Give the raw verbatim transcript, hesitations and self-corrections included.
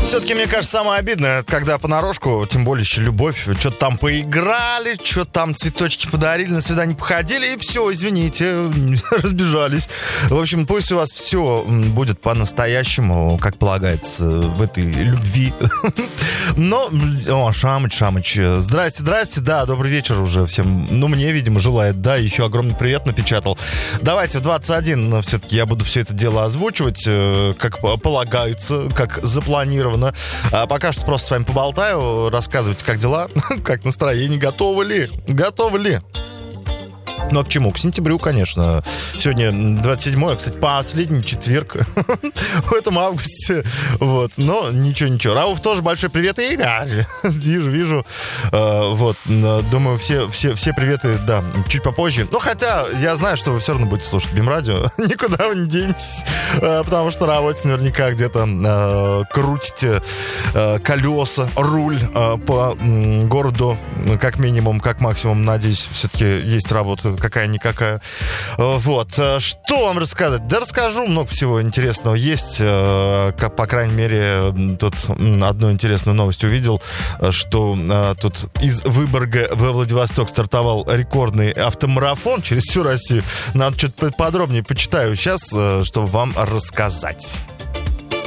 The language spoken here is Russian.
Все-таки, мне кажется, самое обидное, когда понарошку, тем более еще любовь, что-то там поиграли, что-то там цветочки подарили, на свидание походили, и все, извините, разбежались. В общем, пусть у вас все будет по-настоящему, как полагается, в этой любви. Но, о, Шамыч, Шамыч, здрасте, здрасте, да, добрый вечер уже всем. Ну, мне, видимо, желает, да, еще огромный привет напечатал. Давайте в двадцать один все-таки я буду все это дело озвучивать, как полагается, как запланировано. А пока что просто с вами поболтаю. Рассказывайте, как дела, как настроение, готовы ли? Готовы ли? Ну, а к чему? К сентябрю, конечно. Сегодня двадцать седьмое, кстати, последний четверг в этом августе. Вот, но ничего-ничего. Рауф тоже большой привет. И вижу, вижу. Вот, думаю, все, все, все приветы, да, чуть попозже. Ну, хотя я знаю, что вы все равно будете слушать Бимрадио. Никуда вы не денетесь. Потому что на работе наверняка где-то крутите колеса, руль по городу. Как минимум, как максимум, надеюсь, все-таки есть работа какая-никакая. Вот. Что вам рассказать? Да расскажу, много всего интересного есть. Как, по крайней мере, тут одну интересную новость увидел, что тут из Выборга во Владивосток стартовал рекордный автомарафон через всю Россию. Надо что-то подробнее почитаю сейчас, чтобы вам рассказать.